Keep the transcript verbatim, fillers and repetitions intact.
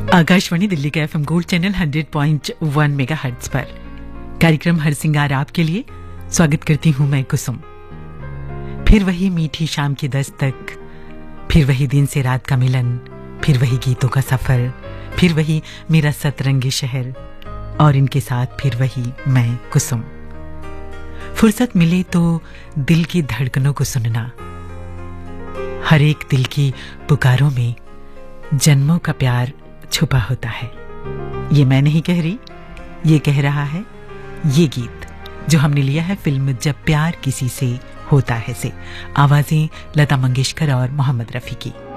आकाशवाणी दिल्ली के FM gold channel hundred point one megahertz पर कार्यक्रम हर सिंगार आपके लिए स्वागत करती हूं मैं कुसुम। फिर वही मीठी शाम की दस्तक, फिर वही दिन से रात का मिलन, फिर वही गीतों का सफर, फिर वही मेरा सतरंगी शहर और इनके साथ फिर वही मैं कुसुम। फुर्सत मिले तो दिल की धड़कनों को सुनना, हर एक दिल की पुकारों में जन्मों का प्यार छुपा होता है। ये मैं नहीं कह रही, ये कह रहा है ये गीत जो हमने लिया है फिल्म जब प्यार किसी से होता है से। आवाजें लता मंगेशकर और मोहम्मद रफी की।